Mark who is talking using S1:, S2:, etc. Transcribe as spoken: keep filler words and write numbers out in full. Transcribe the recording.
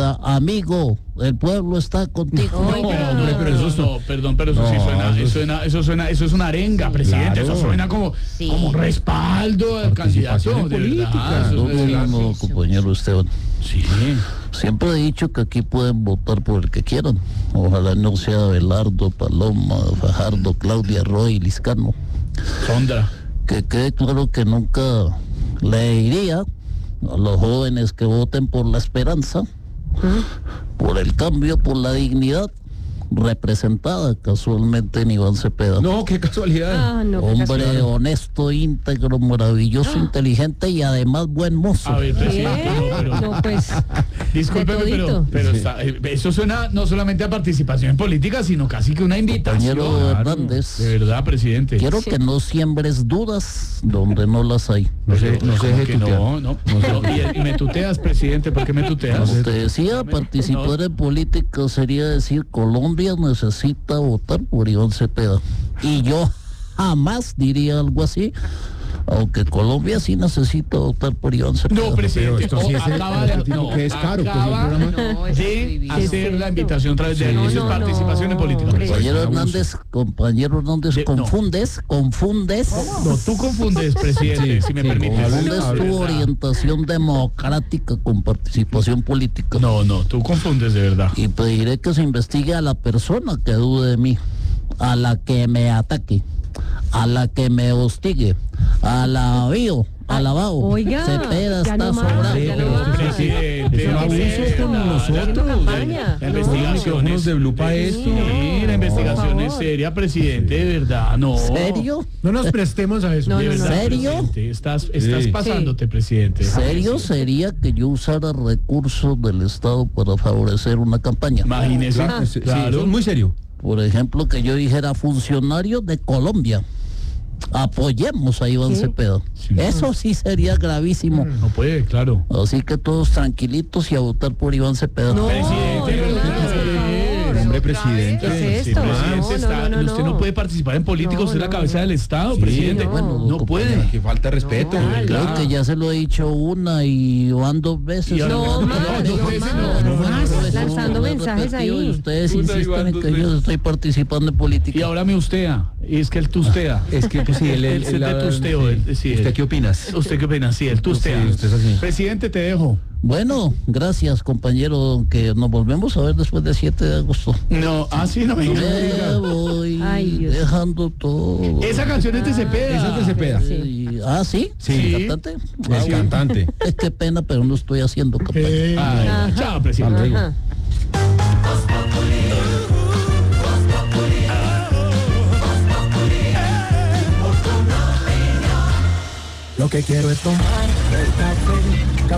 S1: a- amigo, el pueblo está contigo.
S2: No,
S3: Oiga.
S2: hombre, pero eso es-
S4: no, perdón, pero eso sí
S2: No,
S4: suena,
S2: eso
S4: eso
S2: es-
S4: suena, eso suena, eso es una arenga, presidente,
S2: Claro.
S4: eso suena como,
S3: Sí.
S4: como un respaldo al candidato,
S2: Participación
S4: de
S2: en
S4: verdad,
S2: política.
S4: eso
S1: No,
S4: es-
S1: no, no, no, compañero Esteban.
S4: Sí.
S1: Siempre he dicho que aquí pueden votar por el que quieran. Ojalá no sea Belardo, Paloma, Fajardo, Claudia, Roy, Liscano.
S4: Sondra.
S1: Que quede claro que nunca le diría a los jóvenes que voten por la esperanza, por el cambio, por la dignidad, representada casualmente en Iván Cepeda.
S2: No, qué casualidad.
S3: Ah, no, qué
S1: Hombre
S3: casualidad.
S1: honesto, íntegro, maravilloso, inteligente y además buen mozo.
S4: A ver, presidente,
S3: ¿Qué?
S4: no, pero-
S3: No, pues.
S4: discúlpeme,
S3: de
S4: pero,
S3: todito.
S4: pero
S2: Sí.
S4: está- eh, eso suena no solamente a participación en política, sino casi que una invitación.
S1: Compañero Hernández,
S4: De verdad, presidente.
S1: quiero
S3: Sí.
S1: que no siembres dudas donde no las hay.
S2: No sé, no sé
S4: ¿Cómo que
S2: tutear.
S4: no, no, no, y, y me tuteas, presidente, ¿por qué me tuteas?
S1: Como te decía,
S4: No.
S1: participar en política sería decir Colombia necesita votar por Iván Cepeda. Y yo jamás diría algo así, aunque Colombia sí necesita votar por Iván Cepeda.
S4: No, presidente,
S2: Pero esto sí
S4: o
S2: es el-
S4: acaba
S2: el
S4: de,
S2: tipo
S4: no,
S2: que es caro, pues, el
S4: acaba
S2: programa.
S3: No, eso es
S4: de
S3: divino.
S4: hacer
S3: ¿Qué es
S4: la
S3: esto?
S4: invitación a través de
S2: Sí.
S4: anuncios,
S3: No, no,
S4: participación en
S3: no,
S4: política.
S3: hombre.
S1: Compañero
S2: Abuso.
S1: Hernández, compañero Hernández,
S4: De- no.
S1: confundes, confundes.
S4: No, tú confundes, presidente,
S2: Sí,
S4: si me
S2: sí,
S4: permites.
S1: Confundes
S2: hable,
S1: tu
S2: hable.
S1: orientación democrática con participación política.
S4: No, no, tú confundes de verdad.
S1: Y pediré que se investigue a la persona que dude de mí, a la que me ataque, a la que me hostigue, a la bio, a la bao.
S3: Oiga,
S1: Cepeda
S3: ya
S1: está
S3: no más,
S1: sobrado.
S3: ya no
S2: pero
S3: más.
S4: Presidente,
S2: Es un
S4: no,
S2: abuso
S4: presidente,
S2: con
S4: no,
S2: nosotros.
S3: Haciendo campaña.
S4: La
S3: No.
S4: investigación
S2: Micrófonos
S4: es-
S2: de Blue pa' esto.
S4: Sí, la investigación
S3: por
S4: es
S3: favor.
S4: seria, presidente, de verdad, no.
S1: ¿Serio?
S5: No nos prestemos a eso.
S3: No,
S4: De
S3: no,
S4: verdad,
S3: no.
S1: ¿Serio?
S4: presidente, estás, estás
S2: Sí.
S4: pasándote, presidente.
S1: ¿Serio sería que yo usara recursos del Estado para favorecer una campaña?
S4: Imagínese.
S2: Claro, sí, sí,
S4: Claro.
S2: eso es muy serio.
S1: Por ejemplo, que yo dijera funcionarios de Colombia, apoyemos a Iván
S3: ¿Qué?
S1: Cepeda.
S4: Sí.
S1: Eso sí sería gravísimo.
S4: No puede, claro.
S1: Así que todos tranquilitos y a votar por Iván Cepeda.
S3: No,
S4: Presidente,
S3: no,
S4: pero
S3: no,
S4: ¿qué
S3: por
S4: es?
S3: favor.
S2: Hombre, presidente.
S3: ¿Qué es
S4: Sí,
S3: esto?
S4: presidente,
S3: No,
S4: está-
S3: no, no,
S4: usted no
S3: no.
S4: puede participar en política,
S3: No,
S4: usted es la
S3: no,
S4: cabeza
S3: no.
S4: del Estado,
S2: Sí,
S4: presidente.
S3: bueno,
S4: no puede.
S2: Que falta de respeto.
S3: No,
S2: hombre.
S1: Creo
S4: claro.
S1: que ya se lo he dicho una y van dos veces.
S4: Y ahora-
S3: No
S4: No,
S3: más,
S4: no,
S3: no
S4: no,
S3: más.
S4: no, no
S3: más.
S1: Eso
S3: Lanzando
S1: lo he
S3: mensajes
S1: repetido y
S3: ahí.
S1: ustedes
S4: Puta,
S1: insisten
S4: Iván,
S1: en
S4: dos
S1: que yo
S4: veces.
S1: estoy participando en
S4: Y
S1: política.
S4: ahora me ustea. Y es que el tustea.
S2: Es que pues, sí, el, el,
S4: El set de
S2: el-
S4: tusteo,
S2: sí.
S4: el- sí,
S2: ¿Usted
S4: el-
S2: qué opinas?
S4: ¿Usted qué opina? Sí, el tustea.
S2: Sí, usted es así.
S4: Presidente, te dejo.
S1: Bueno, gracias compañero, que nos volvemos a ver después del siete de agosto.
S4: No, ah, sí, no me
S1: Me
S4: diga.
S1: voy
S3: Ay, Dios.
S1: dejando todo.
S4: Esa canción es de Cepeda.
S2: Esa es de Cepeda.
S1: Y- Ah, ¿sí?
S2: Sí.
S1: ¿El cantante?
S2: El
S1: Ah, bueno.
S2: cantante.
S1: Es que pena, pero no estoy haciendo campaña.
S5: Eh,
S4: Ay,
S3: Ajá.
S4: chao, presidente.
S2: Hasta luego.
S3: Ajá.
S5: Lo que quiero es tomar el café